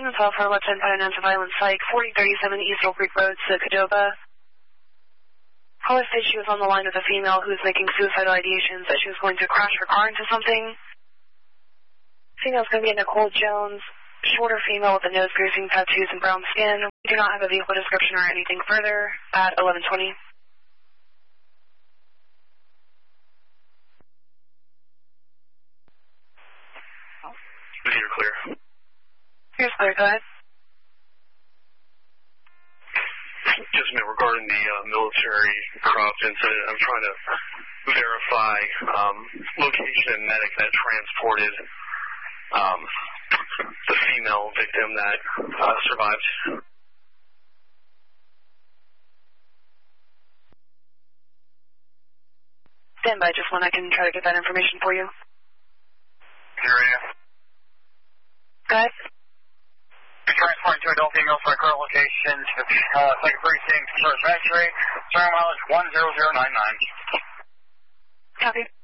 Signal 12 for left 10 Pioneers of Violent Psych, 4037 East Oak Creek Road, Cadova. Caller said she was on the line with a female who was making suicidal ideations that she was going to crash her car into something. Female's going to be Nicole Jones, shorter female with a nose piercing, tattoos, and brown skin. We do not have a vehicle description or anything further at 1120. You're clear. Here's clear, go ahead. Just regarding the military crops incident, I'm trying to verify location and medic that transported the female victim that survived. Stand by just one, I can try to get that information for you. Here I am. Go ahead. Transporting two adult females for current location to second precinct, first entry, starting mileage 10099. Copy.